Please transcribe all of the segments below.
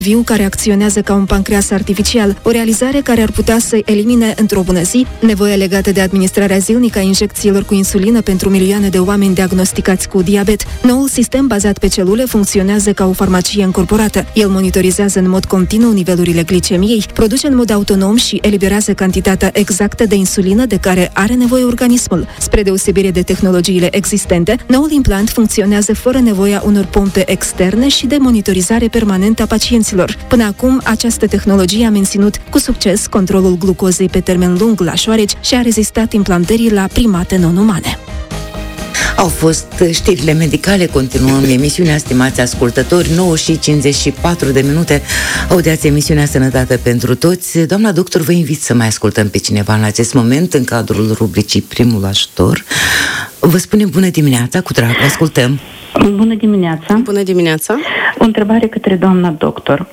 viu care acționează ca un pancreas artificial, o realizare care ar putea să elimine într-o bună zi nevoia legată de administrarea zilnică a injecțiilor cu insulină pentru milioane de oameni diagnosticați cu diabet. Noul sistem bazat pe celule funcționează ca o farmacie încorporată. El monitorizează în mod continuu nivelurile glicemiei, produce în mod autonom și eliberează cantitatea exactă de insulină de care are nevoie organismul. Spre deosebire de tehnologiile existente, noul implant funcționează fără nevoia unor pompe externe și de monitorizare permanentă a pacienților. Până acum, această tehnologie a menținut cu succes controlul glucozei pe termen lung la șoareci și a rezistat implantării la primate non-umane. Au fost știrile medicale, continuăm emisiunea, stimați ascultători, 9:54. Audiați emisiunea Sănătate pentru Toți. Doamna doctor, vă invit să mai ascultăm pe cineva în acest moment, în cadrul rubricii Primul Ajutor. Vă spunem bună dimineața, cu drag, ascultăm. Bună dimineața! Bună dimineața! O întrebare către doamna doctor.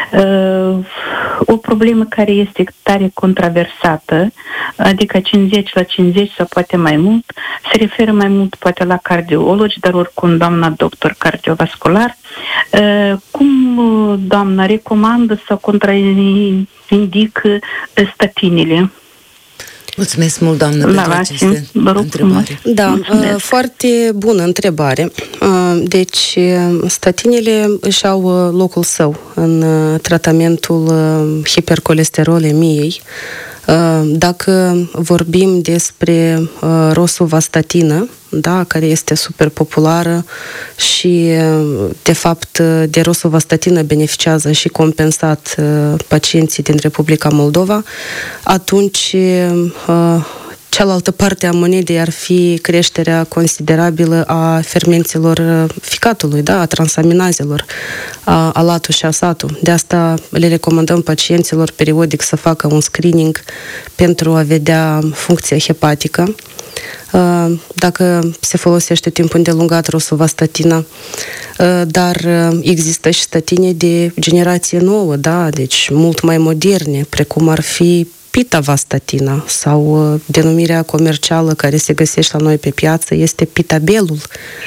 O problemă care este tare controversată, adică 50/50 sau poate mai mult, se referă mai mult poate la cardiologi, dar oricum doamna doctor cardiovascular. Cum doamna recomandă sau contraindică statinile? Mulțumesc mult, doamnă, pentru aceste întrebare. Da, foarte bună întrebare. Deci, statinele își au locul său în tratamentul hipercolesterolemiei. Dacă vorbim despre rosuvastatină, da, care este super populară și, de fapt, de rosuvastatină beneficiază și compensat pacienții din Republica Moldova, atunci cealaltă parte a monedei ar fi creșterea considerabilă a fermenților ficatului, da, a transaminazelor, a alatul și asatul. De asta le recomandăm pacienților periodic să facă un screening pentru a vedea funcția hepatică. Dacă se folosește timp îndelungat rosuvastatina, dar există și statine de generație nouă, da, deci mult mai moderne, precum ar fi pitavastatina sau denumirea comercială care se găsește la noi pe piață este pitabelul.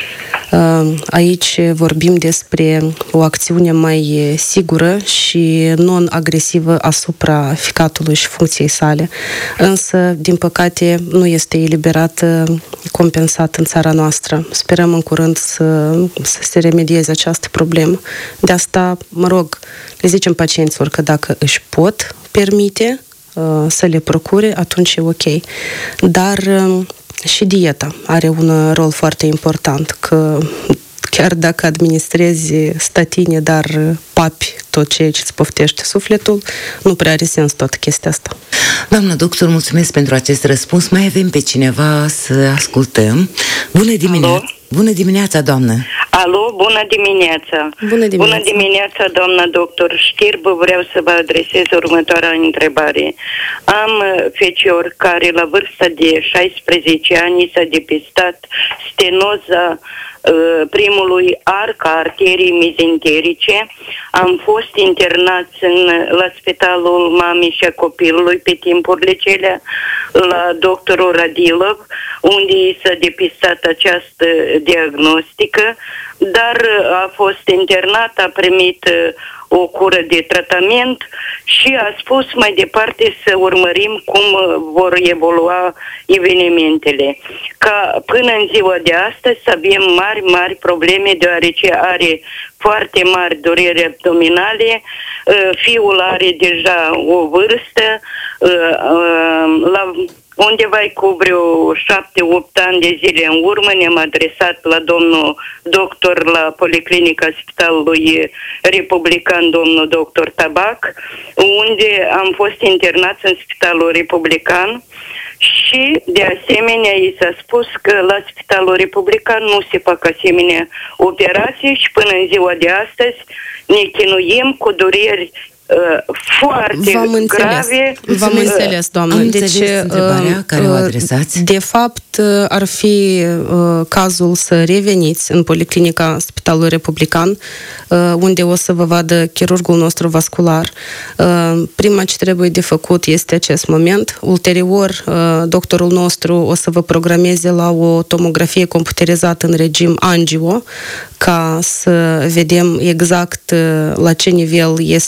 Aici vorbim despre o acțiune mai sigură și non-agresivă asupra ficatului și funcției sale, însă, din păcate, nu este eliberat compensat în țara noastră. Sperăm în curând să se remedieze această problemă. De asta, mă rog, le zicem pacienților că dacă își pot permite să le procure, atunci e ok. Dar și dieta are un rol foarte important, că chiar dacă administrezi statine, dar papi tot ceea ce îți poftește sufletul, nu prea are sens toată chestia asta. Doamna doctor, mulțumesc pentru acest răspuns. Mai avem pe cineva să ascultăm. Bună dimineața! Alo? Bună dimineața, doamnă! Alo, bună dimineața! Bună dimineața! Bună dimineața, doamna doctor Știrbă, vreau să vă adresez următoarea întrebare. Am fecior care la vârsta de 16 ani s-a depistat stenoza primului arc a arteriei mezenterice. Am fost internați la Spitalul Mamei și a Copilului pe timpurile celea, la doctorul Radilov, unde s-a depistat această diagnostică, dar a fost internat, a primit o cură de tratament și a spus mai departe să urmărim cum vor evolua evenimentele. Ca până în ziua de astăzi să avem mari probleme, deoarece are foarte mari dureri abdominale, fiul are deja o vârstă, la undeva cu vreo 7-8 ani de zile în urmă ne-am adresat la domnul doctor la Policlinica Spitalului Republican, domnul doctor Tabac, unde am fost internați în Spitalul Republican și de asemenea i s-a spus că la Spitalul Republican nu se fac asemenea operații și până în ziua de astăzi ne chinuim cu dureri foarte grave. V-am înțeles, doamnă. Am înțeles întrebarea care o adresați. De fapt, ar fi cazul să reveniți în Policlinica Spitalul Republican, unde o să vă vadă chirurgul nostru vascular. Prima ce trebuie de făcut este acest moment. Ulterior, doctorul nostru o să vă programeze la o tomografie computerizată în regim angio, ca să vedem exact la ce nivel este